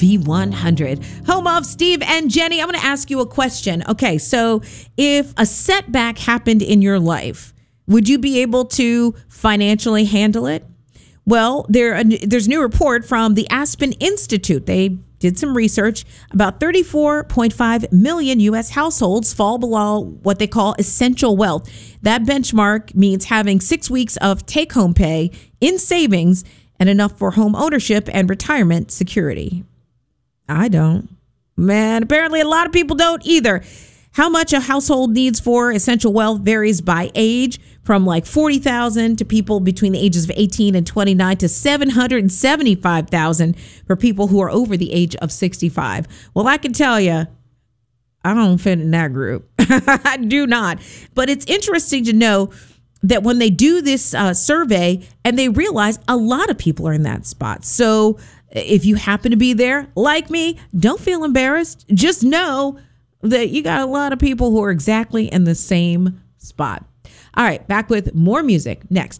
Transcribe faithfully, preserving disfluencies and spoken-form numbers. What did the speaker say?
V one hundred. Home of Steve and Jenny. I'm going to ask you a question. Okay, so if a setback happened in your life, would you be able to financially handle it? Well, there there's a new report from the Aspen Institute. They did some research. About thirty-four point five million U S households fall below what they call essential wealth. That benchmark means having six weeks of take-home pay in savings and enough for home ownership and retirement security. I don't. Man, apparently a lot of people don't either. How much a household needs for essential wealth varies by age, from like forty thousand to people between the ages of eighteen and twenty-nine to seven hundred seventy-five thousand for people who are over the age of sixty-five. Well, I can tell you, I don't fit in that group. I do not. But it's interesting to know that when they do this uh, survey and they realize a lot of people are in that spot. So if you happen to be there, like me, don't feel embarrassed. Just know that you got a lot of people who are exactly in the same spot. All right, back with more music next.